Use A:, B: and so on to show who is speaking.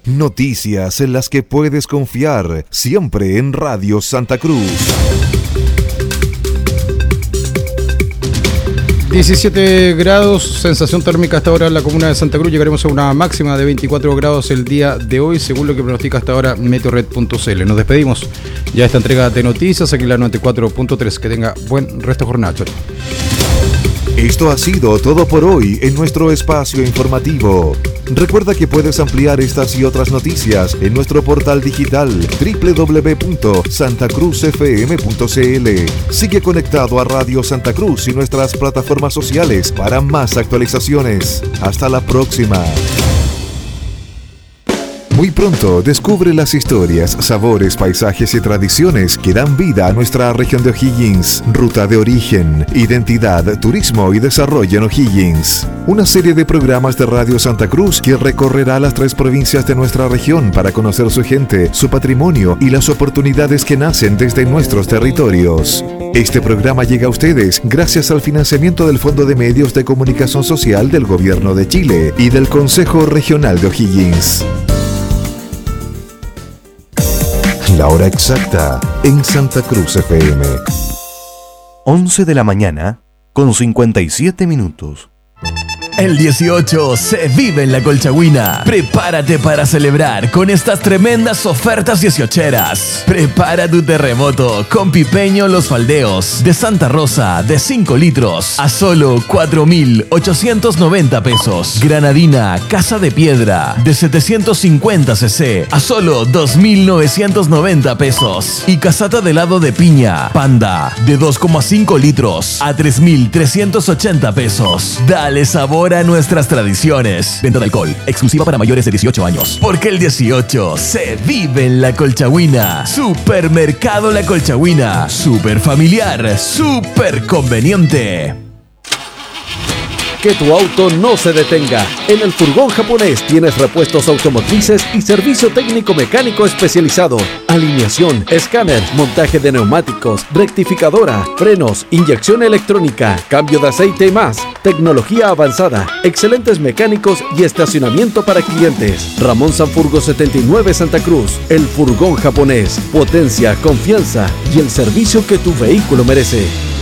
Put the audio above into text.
A: Noticias en las que puedes confiar, siempre en Radio Santa Cruz.
B: 17 grados, sensación térmica hasta ahora en la comuna de Santa Cruz. Llegaremos a una máxima de 24 grados el día de hoy, según lo que pronostica hasta ahora meteorred.cl. Nos despedimos ya de esta entrega de noticias aquí en la 94.3. Que tenga buen resto de jornada. Chau.
A: Esto ha sido todo por hoy en nuestro espacio informativo. Recuerda que puedes ampliar estas y otras noticias en nuestro portal digital www.santacruzfm.cl. Sigue conectado a Radio Santa Cruz y nuestras plataformas sociales para más actualizaciones. Hasta la próxima. Muy pronto descubre las historias, sabores, paisajes y tradiciones que dan vida a nuestra región de O'Higgins. Ruta de origen, identidad, turismo y desarrollo en O'Higgins. Una serie de programas de Radio Santa Cruz que recorrerá las 3 provincias de nuestra región para conocer su gente, su patrimonio y las oportunidades que nacen desde nuestros territorios. Este programa llega a ustedes gracias al financiamiento del Fondo de Medios de Comunicación Social del Gobierno de Chile y del Consejo Regional de O'Higgins. La hora exacta en Santa Cruz FM.
C: 11 de la mañana con 57 minutos.
D: El 18 se vive en la Colchagüina. Prepárate para celebrar con estas tremendas ofertas 18eras. Prepara tu terremoto con Pipeño Los Faldeos de Santa Rosa de 5 litros a solo 4.890 pesos. Granadina Casa de Piedra de 750 cc a solo 2.990 pesos. Y casata de helado de piña Panda de 2,5 litros a 3.380 pesos. Dale sabor a nuestras tradiciones. Venta de alcohol exclusiva para mayores de 18 años. Porque el 18 se vive en la Colchagüina. Supermercado La Colchagüina. Super familiar, super conveniente.
E: Que tu auto no se detenga. En el Furgón Japonés tienes repuestos automotrices y servicio técnico mecánico especializado. Alineación, escáner, montaje de neumáticos, rectificadora, frenos, inyección electrónica, cambio de aceite y más. Tecnología avanzada, excelentes mecánicos y estacionamiento para clientes. Ramón Sanfurgo 79 Santa Cruz. El Furgón Japonés. Potencia, confianza y el servicio que tu vehículo merece.